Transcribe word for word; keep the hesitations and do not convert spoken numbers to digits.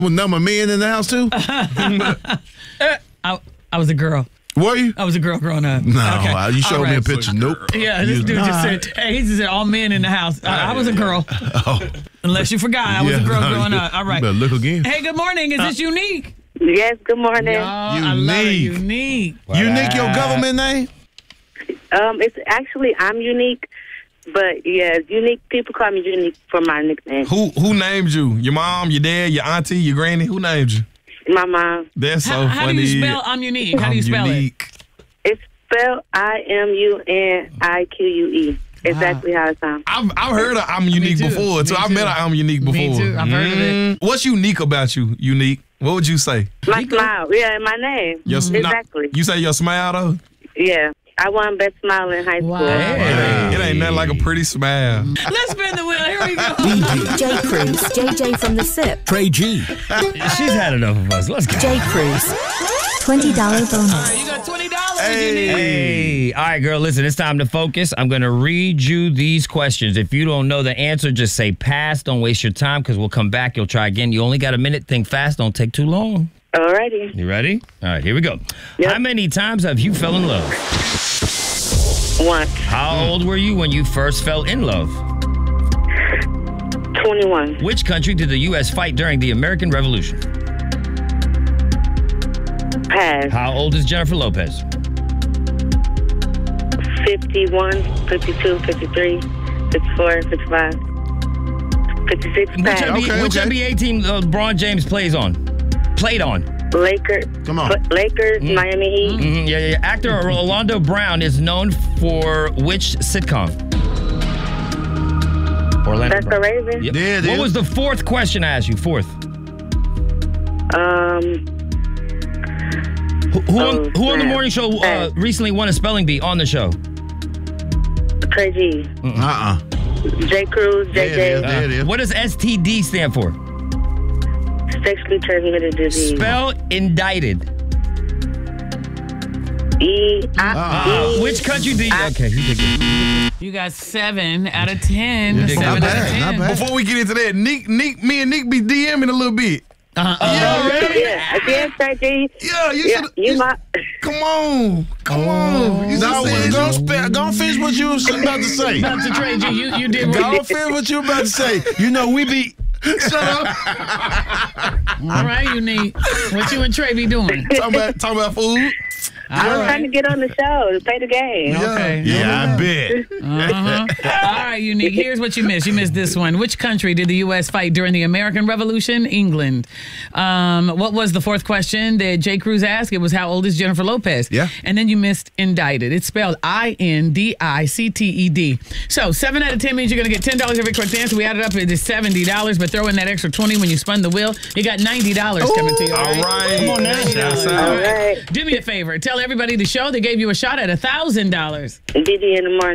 With number men in the house too? I, I was a girl. Were you? I was a girl growing up. No, Okay. uh, you showed All me a right. picture. Nope. Yeah, this You- dude just Nah. said, hey, he just said all men in the house. I, I was a girl. Oh. Unless you forgot, I was Yeah, a girl no, growing you- up. All right. You better look again. Hey, good morning. Is this Unique? Yes, good morning. Oh, I love it. Unique. Unique. Unique your government name? Um, it's actually I'm Unique, but yeah, Unique. People call me Unique for my nickname. Who who named you? Your mom, your dad, your auntie, your granny? Who named you? My mom. That's so How, how funny. do you spell I'm Unique? How do you I'm spell unique. It's spelled I M U N I Q U E. Exactly how it sounds. I've I've heard of I'm unique too. before, so Me I too. met a I'm unique before. Me too. I've heard of it. Mm. What's unique about you, Unique? What would you say? My smile. Yeah, my name. Your sm- exactly. You say your smile though? Yeah. I won best smile in high school. Wow. It ain't nothing like a pretty smile. Let's spin the wheel. Here we go. J. Cruz, J J from the SIP, Trey G. She's had enough of us. Let's go. J. Cruz, twenty dollars bonus. You got twenty dollars. Hey. Hey, all right, girl, listen, it's time to focus. I'm going to read you these questions. If you don't know the answer, just say pass. Don't waste your time because we'll come back. You'll try again. You only got a minute. Think fast. Don't take too long. Alrighty. You ready? All right, here we go. Yep. How many times have you fell in love? One. How old were you when you first fell in love? twenty-one. Which country did the U S fight during the American Revolution? Pass. How old is Jennifer Lopez? fifty-one, fifty-two, fifty-three, fifty-four, fifty-five, fifty-six. Which Pass. N B A, Okay, which okay. N B A team uh, LeBron James plays on? Played on. Lakers. Come on. Lakers, Miami Heat. Mhm, yeah, yeah. Actor Orlando Brown is known for which sitcom? Orlando That's the Brown. Raven. Yep. Yeah, it What is. was the fourth question I asked you? Fourth. Um, Who, who, Oh, on, who on the snap. morning show uh, Hey. recently won a spelling bee on the show? Trey G. Uh-uh. J. Cruz, J J. There it is. There it is. What does S T D stand for? Sexually transmitted disease. Spell indicted. E. I, Uh, E. which country do you... Okay, you did good. You got seven out of ten. You did Seven good. out Not of bad, ten. not bad. Before we get into that, Nick, Nick, me and Nick be DMing a little bit. Uh-uh. Yeah, right? Yeah, again, Trey G. Yeah, you Yeah, should. you my. Come on, come on. You No, should go, say spe- go finish what you was about to say. Doctor Trey G, you, you did what Go finish what you about to say. You know, we be... Shut up. All right, Unique. What you and Trey be doing? talking about talking about food. I was trying to get on the show to play the game. Okay. Yeah, I bet. Uh-huh. All right, Unique. Here's what you missed. You missed this one. Which country did the U S fight during the American Revolution? England. Um, what was the fourth question that J. Cruz asked? It was how old is Jennifer Lopez? Yeah. And then you missed indicted. It's spelled I N D I C T E D. So seven out of ten means you're going to get ten dollars every correct answer. We added up, it is seventy dollars, but throw in that extra twenty when you spun the wheel. You got ninety dollars coming to you. All right. Come on now. Shouts All out. right. Do me a favor. Tell everybody the show they gave you a shot at one thousand dollars. D D in the morning.